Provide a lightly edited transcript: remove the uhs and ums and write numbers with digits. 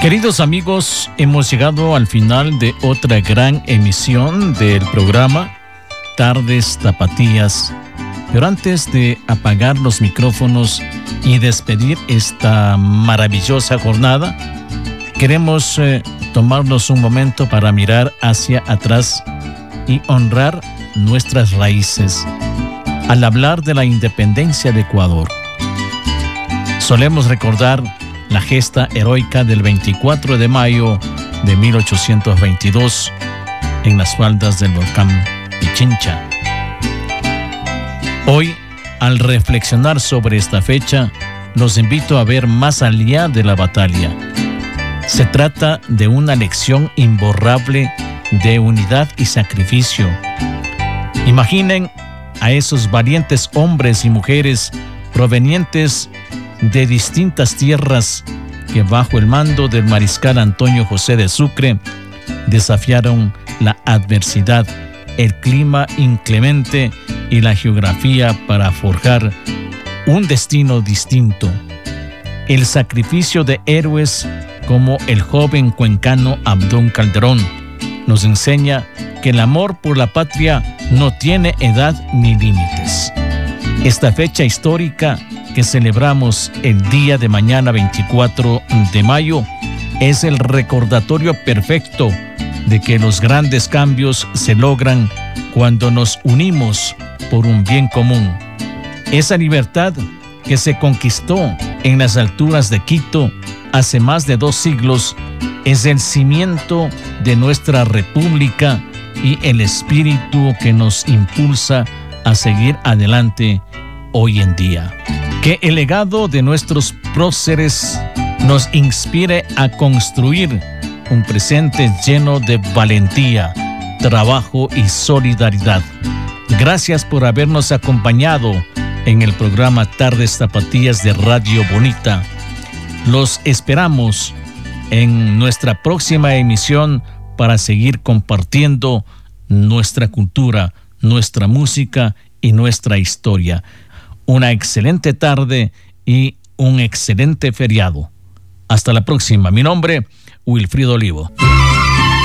Queridos amigos, hemos llegado al final de otra gran emisión del programa Tardes Tapatías. Pero antes de apagar los micrófonos y despedir esta maravillosa jornada, queremos tomarnos un momento para mirar hacia atrás y honrar nuestras raíces. Al hablar de la independencia de Ecuador, solemos recordar la gesta heroica del 24 de mayo de 1822 en las faldas del volcán Pichincha. Hoy, al reflexionar sobre esta fecha, los invito a ver más allá de la batalla. Se trata de una lección imborrable de unidad y sacrificio. Imaginen a esos valientes hombres y mujeres provenientes de distintas tierras que bajo el mando del mariscal Antonio José de Sucre desafiaron la adversidad, el clima inclemente y la geografía para forjar un destino distinto. El sacrificio de héroes como el joven cuencano Abdón Calderón nos enseña que el amor por la patria no tiene edad ni límites. Esta fecha histórica que celebramos el día de mañana 24 de mayo es el recordatorio perfecto de que los grandes cambios se logran cuando nos unimos por un bien común. Esa libertad que se conquistó en las alturas de Quito hace más de 2 siglos es el cimiento de nuestra república y el espíritu que nos impulsa a seguir adelante hoy en día. Que el legado de nuestros próceres nos inspire a construir un presente lleno de valentía, trabajo y solidaridad. Gracias por habernos acompañado en el programa Tardes Tapatías de Radio Bonita. Los esperamos en nuestra próxima emisión para seguir compartiendo nuestra cultura, nuestra música y nuestra historia. Una excelente tarde y un excelente feriado. Hasta la próxima. Mi nombre, Wilfrido Olivo.